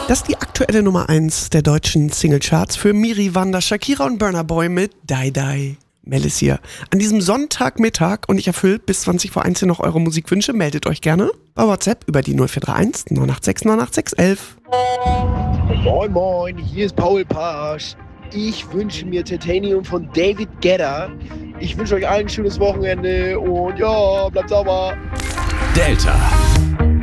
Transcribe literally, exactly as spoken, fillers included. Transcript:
Das ist die aktuelle Nummer eins der deutschen Singlecharts für Miri, Wanda, Shakira und Burna Boy mit Die Die. Mel ist hier an diesem Sonntagmittag und ich erfülle bis zwanzig vor eins hier noch eure Musikwünsche. Meldet euch gerne bei WhatsApp über die null vier drei eins neun acht sechs neun acht sechs elf. Moin moin, hier ist Paul Pasch. Ich wünsche mir Titanium von David Guetta. Ich wünsche euch allen ein schönes Wochenende und ja, bleibt sauber. Delta.